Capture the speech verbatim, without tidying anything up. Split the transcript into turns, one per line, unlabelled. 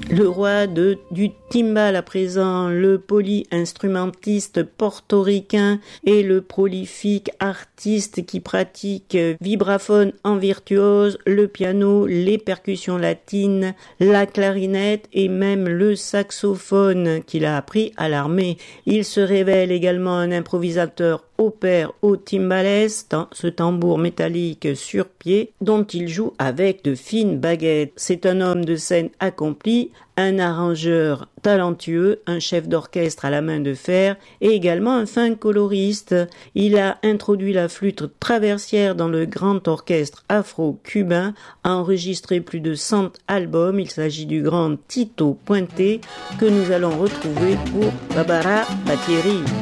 Le roi de, du timbal à présent, le polyinstrumentiste portoricain et le prolifique artiste qui pratique vibraphone en virtuose, le piano, les percussions latines, la clarinette et même le saxophone qu'il a appris à l'armée. Il se révèle également un improvisateur au pair au timbales, ce tambour métallique sur pied dont il joue avec de fines baguettes. C'est un homme de scène accompli, un arrangeur talentueux, un chef d'orchestre à la main de fer et également un fin coloriste. Il a introduit la flûte traversière dans le grand orchestre afro-cubain, a enregistré plus de cent albums. Il s'agit du grand Tito Puente que nous allons retrouver pour Barbara Batieri.